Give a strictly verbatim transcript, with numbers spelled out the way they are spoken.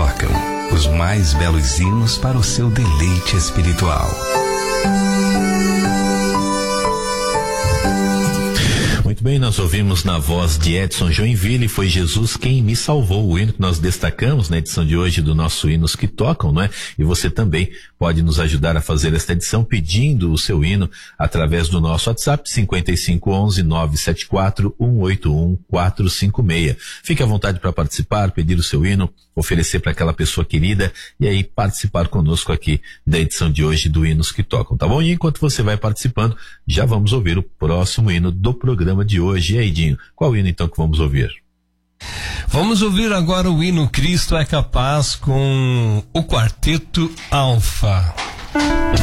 tocam. Os mais belos hinos para o seu deleite espiritual. Muito bem, nós ouvimos na voz de Edson Joinville, Foi Jesus Quem Me Salvou, o hino que nós destacamos na edição de hoje do nosso Hinos que Tocam, não é? E você também pode nos ajudar a fazer esta edição pedindo o seu hino através do nosso WhatsApp cinco cinco um um, nove sete quatro, um oito um, quatro cinco seis. Fique à vontade para participar, pedir o seu hino, oferecer para aquela pessoa querida e aí participar conosco aqui da edição de hoje do Hinos que Tocam, tá bom? E enquanto você vai participando, já vamos ouvir o próximo hino do programa de hoje. E aí, Dinho, qual o hino então que vamos ouvir? Vamos ouvir agora o hino Cristo é Capaz com o Quarteto Alfa.